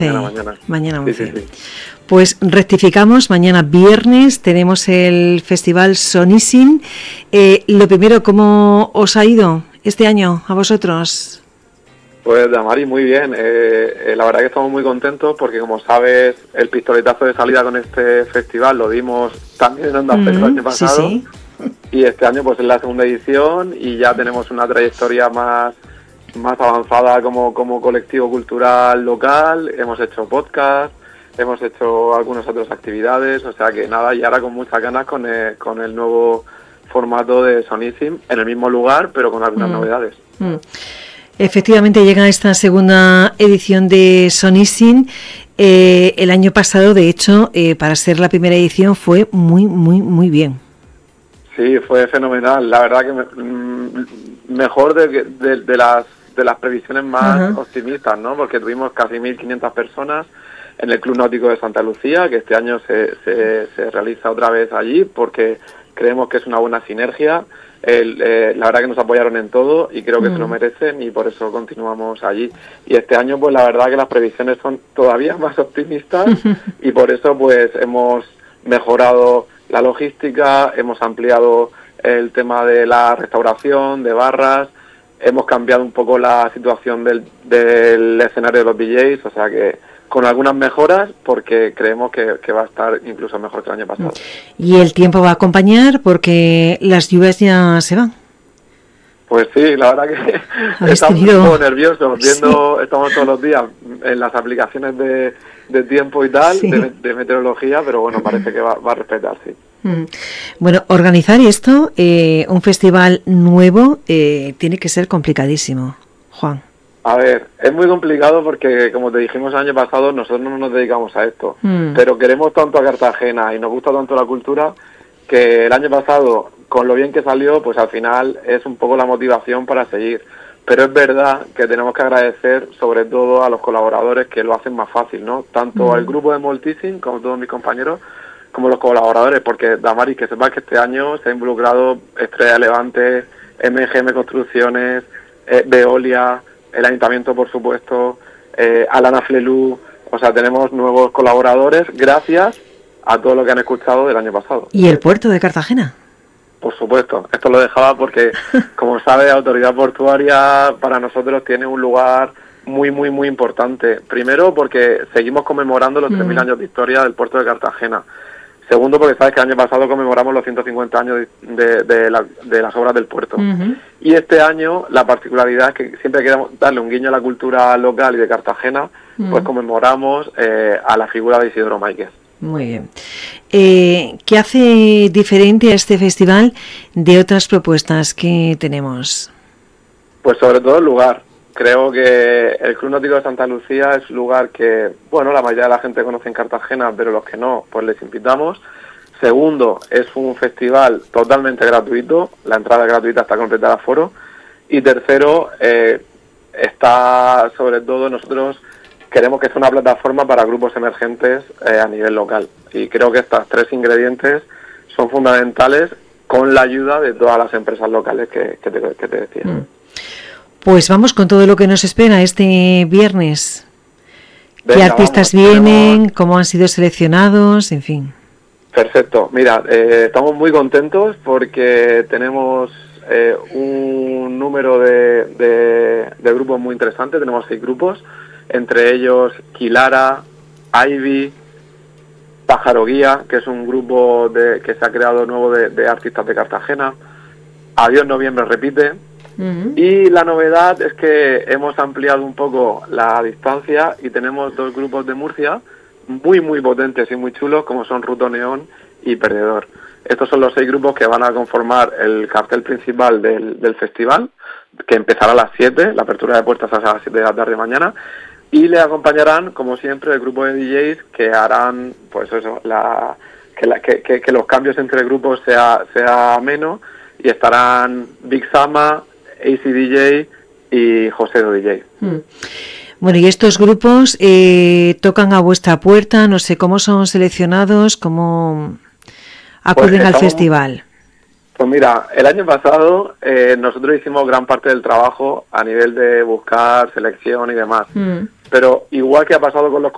Mañana. Mañana sí, 11. Sí, sí. Pues rectificamos, mañana viernes tenemos el Festival Sonisin. Lo primero, ¿cómo os ha ido este año a vosotros? Pues Damari, muy bien. La verdad que estamos muy contentos porque, como sabes, el pistoletazo de salida con este festival lo dimos también en Onda Cero el año pasado. Sí. Y este año pues es la segunda edición y ya tenemos una trayectoria más avanzada como colectivo cultural local. Hemos hecho podcast, hemos hecho algunas otras actividades, o sea que nada, y ahora con muchas ganas con el nuevo formato de Sonisim en el mismo lugar, pero con algunas novedades. Efectivamente llega esta segunda edición de Sonisin. El año pasado, de hecho, para ser la primera edición fue muy bien. Sí, fue fenomenal. La verdad que mejor de las previsiones más optimistas, ¿no? Porque tuvimos casi 1.500 personas en el Club Náutico de Santa Lucía, que este año se realiza otra vez allí porque creemos que es una buena sinergia. La verdad que nos apoyaron en todo y creo que se lo merecen y por eso continuamos allí. Y este año pues la verdad que las previsiones son todavía más optimistas y por eso pues hemos mejorado la logística, hemos ampliado el tema de la restauración, de barras, hemos cambiado un poco la situación del escenario de los DJs, o sea que con algunas mejoras porque creemos que va a estar incluso mejor que el año pasado. Y el tiempo va a acompañar porque las lluvias ya se van. Pues sí, la verdad que estamos un poco nerviosos viendo, estamos todos los días en las aplicaciones de tiempo y tal, de meteorología, pero bueno, parece que va a respetar, sí. Bueno, organizar esto, un festival nuevo, tiene que ser complicadísimo, Juan. A ver, es muy complicado porque, como te dijimos el año pasado, nosotros no nos dedicamos a esto, pero queremos tanto a Cartagena y nos gusta tanto la cultura que el año pasado, con lo bien que salió, pues al final es un poco la motivación para seguir. Pero es verdad que tenemos que agradecer sobre todo a los colaboradores que lo hacen más fácil, ¿no? Tanto al grupo de Moltising, como todos mis compañeros, como los colaboradores, porque Damaris, que sepas que este año se ha involucrado Estrella Levante, MGM Construcciones, Veolia, el Ayuntamiento, por supuesto, Alana Flelu, o sea, tenemos nuevos colaboradores gracias a todo lo que han escuchado del año pasado. ¿Y el puerto de Cartagena? Por supuesto, esto lo dejaba porque, como sabe, la autoridad portuaria para nosotros tiene un lugar muy importante. Primero, porque seguimos conmemorando los 3.000 años de historia del puerto de Cartagena. Segundo, porque sabes que el año pasado conmemoramos los 150 años de las obras del puerto. Y este año la particularidad es que siempre queremos darle un guiño a la cultura local y de Cartagena, pues conmemoramos a la figura de Isidoro Máiquez. Muy bien. ¿Qué hace diferente a este festival de otras propuestas que tenemos? Pues sobre todo el lugar. Creo que el Club Náutico de Santa Lucía es un lugar que, bueno, la mayoría de la gente conoce en Cartagena, pero los que no, pues les invitamos. Segundo, es un festival totalmente gratuito, la entrada es gratuita hasta completar aforo. Y tercero, está sobre todo nosotros queremos que sea una plataforma para grupos emergentes a nivel local. Y creo que estos tres ingredientes son fundamentales con la ayuda de todas las empresas locales que te decía. Pues vamos con todo lo que nos espera este viernes. Venga, ¿qué artistas vienen? ¿Cómo han sido seleccionados? En fin. Perfecto. Mira, estamos muy contentos porque tenemos un número de grupos muy interesante. Tenemos 6 grupos, entre ellos Kilara, Ivy, Pájaro Guía, que es un grupo que se ha creado nuevo de artistas de Cartagena. Adiós Noviembre repite. Y la novedad es que hemos ampliado un poco la distancia y tenemos 2 grupos de Murcia muy potentes y muy chulos, como son Ruto Neón y Perdedor. Estos son los 6 grupos que van a conformar el cartel principal del festival, que empezará a las 7, la apertura de puertas a las 7 de la tarde mañana, y le acompañarán, como siempre, el grupo de DJs que harán, pues eso, que los cambios entre grupos sea ameno, y estarán Big Sama, AC DJ y José DJ. Bueno, y estos grupos tocan a vuestra puerta, no sé cómo son seleccionados, cómo acuden al festival. Pues mira, el año pasado nosotros hicimos gran parte del trabajo a nivel de buscar selección y demás, pero igual que ha pasado con los